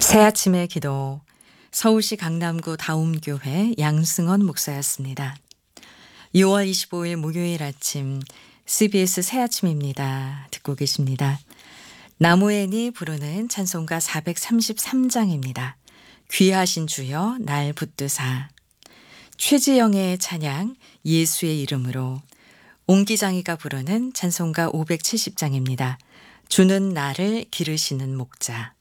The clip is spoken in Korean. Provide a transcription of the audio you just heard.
새아침의 기도. 서울시 강남구 다움교회 양승헌 목사였습니다. 6월 25일 목요일 아침 CBS 새아침입니다. 듣고 계십니다. 나무엔이 부르는 찬송가 433장입니다. 귀하신 주여 날 붙드사. 최지영의 찬양 예수의 이름으로. 옹기장이가 부르는 찬송가 570장입니다. 주는 나를 기르시는 목자.